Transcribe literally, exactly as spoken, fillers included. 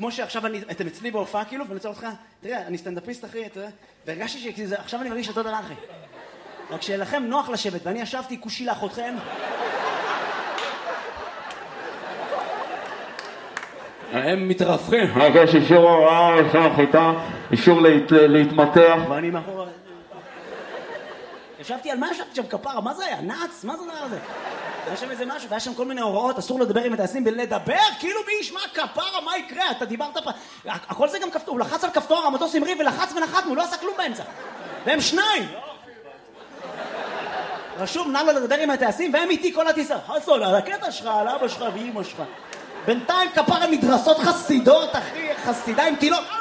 כמו שעכשיו אתם אצלי בהופעה כאילו, ואני רוצה אותך, תראה, אני סטנדאפיסט אחי, והרגשתי שעכשיו אני מרגיש אותו דבר אחי. רק שלכם נוח לשבת, ואני ישבתי כושי לאחותכם. הם מתרפכים. יש אישור הוראה, אישור החיטה, אישור להתמתח. ואני מאחור... ישבתי על מה ישבתי שם כפרה? מה זה היה? נאץ? מה זה דבר הזה? היה שם איזה משהו, והיה שם כל מיני הוראות, אסור לדבר עם הטייסים בלדבר, כאילו מי ישמע כפרה, מה יקרה? אתה דיברת פה... הכל זה גם כפתור, הוא לחץ על כפתור, המטוס המריא ולחץ ונחתנו, הוא לא עשה כלום באמצע. והם שניים! רשום, נא לו לדבר עם הטייסים, והם איתי כל הטיסה. חסון, על הקטע שלך, על אבא שלך ואמא שלך. בינתיים כפרה מדרסות חסידות, אחי, חסידה עם תילות.